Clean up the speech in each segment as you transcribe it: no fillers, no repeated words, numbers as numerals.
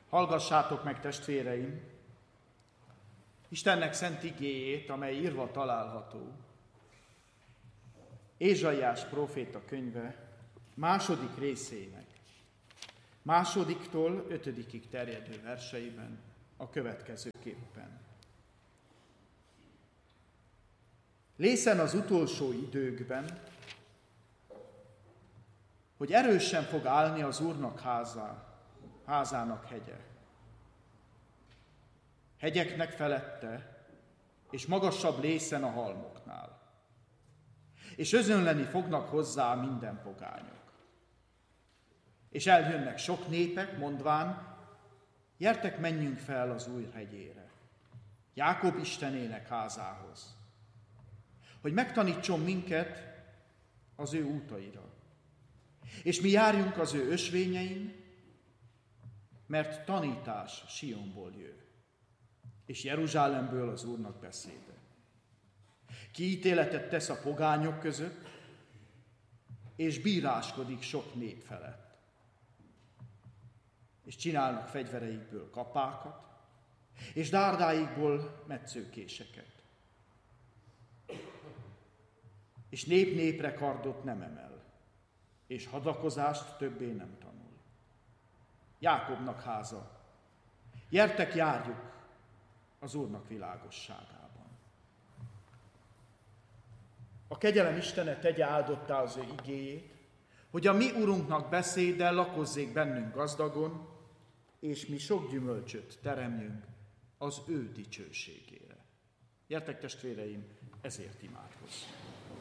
Hallgassátok meg, testvéreim, Istennek szent igéjét, amely írva található. Ézsaiás próféta könyve második részének, másodiktól 5. terjedő verseiben a következőképpen. Lészen az utolsó időkben, hogy erősen fog állni az Úrnak házának hegye. Hegyeknek felette, és magasabb lészen a halmoknál. És özönleni fognak hozzá minden pogányok. És eljönnek sok népek, mondván, gyertek, menjünk fel az Úr hegyére, Jákob Istenének házához, hogy megtanítson minket az ő útaira. És mi járjunk az ő ösvényein, mert tanítás Sionból jön, és Jeruzsálemből az Úrnak beszéde. Ki ítéletet tesz a pogányok között, és bíráskodik sok nép felett. És csinálnak fegyvereikből kapákat, és dárdáikból metszőkéseket. És nép népre kardot nem emel, és hadakozást többé nem tanul. Jákobnak háza, gyertek, járjuk az Úrnak világosságában. A kegyelem Istene tegye áldottá az ő igéjét, hogy a mi Urunknak beszéde lakozzék bennünk gazdagon, és mi sok gyümölcsöt teremjünk az ő dicsőségére. Gyertek, testvéreim, ezért imádkozzunk.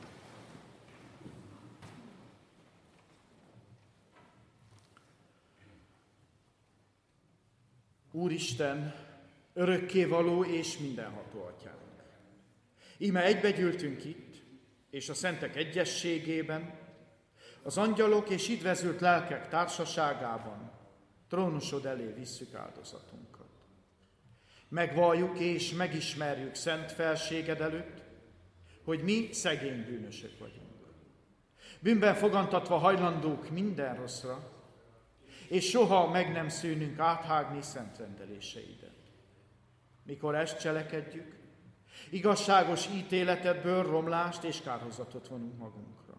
Úristen, örökkévaló és mindenható Atyánk! Íme egybegyűltünk itt, és a szentek egyességében, az angyalok és üdvözült lelkek társaságában trónusod elé visszük áldozatunkat. Megvalljuk és megismerjük szent felséged előtt, hogy mi szegény bűnösök vagyunk. Bűnben fogantatva hajlandók minden rosszra, és soha meg nem szűnünk áthágni szent rendeléseidet. Mikor ezt cselekedjük, igazságos ítéletedből romlást és kárhozatot vonunk magunkra.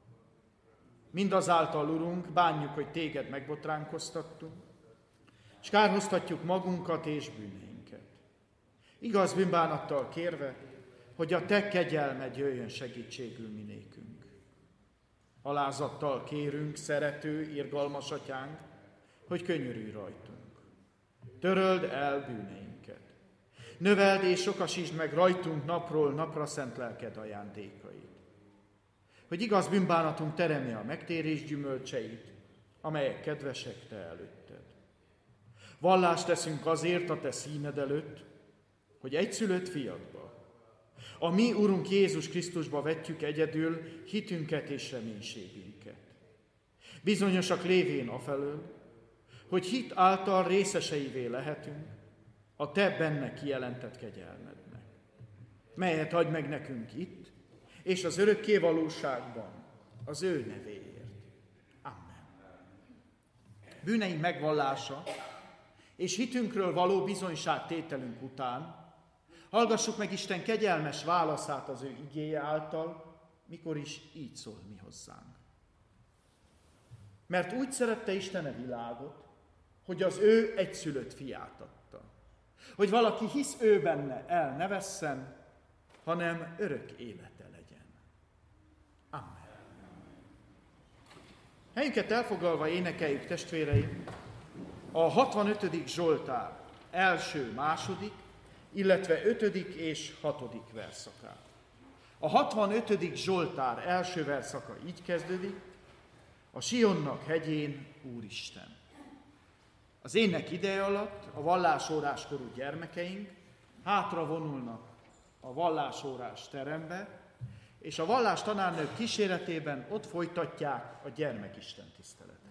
Mindazáltal, Urunk, bánjuk, hogy téged megbotránkoztattunk, és kárhoztatjuk magunkat és bűneinket. Igaz bűnbánattal kérve, hogy a te kegyelmed jöjjön segítségül mi nékünk. Alázattal kérünk, szerető, irgalmas Atyánk, hogy könyörülj rajtunk. Töröld el bűneinket. Növeld és sokasítsd meg rajtunk napról napra szent lelked ajándékait. Hogy igaz bűnbánatunk teremje a megtérés gyümölcseit, amelyek kedvesek te előtted. Vallást teszünk azért a te színed előtt, hogy egyszülött fiadba, a mi Urunk Jézus Krisztusba vetjük egyedül hitünket és reménységünket. Bizonyosak lévén afelől, hogy hit által részeseivé lehetünk a te benne kijelentett kegyelmednek, melyet adj meg nekünk itt, és az örökké valóságban, az ő nevéért. Amen. Bűneink megvallása és hitünkről való bizonyságtételünk után hallgassuk meg Isten kegyelmes válaszát az ő igéje által, mikor is így szól mi hozzánk. Mert úgy szerette Isten a világot, hogy az ő egyszülött fiát adta, hogy valaki hisz ő benne, el ne vesszen, hanem örök élete legyen. Amen. Helyünket elfoglalva énekeljük, testvéreim, a 65. Zsoltár első, második, illetve 5. és 6. verszakát. A 65. Zsoltár első verszaka így kezdődik: a Sionnak hegyén Úristen. Az ének ideje alatt a vallásóráskorú gyermekeink hátra vonulnak a vallásórás terembe, és a vallástanárnők kíséretében ott folytatják a gyermekisten tiszteletet.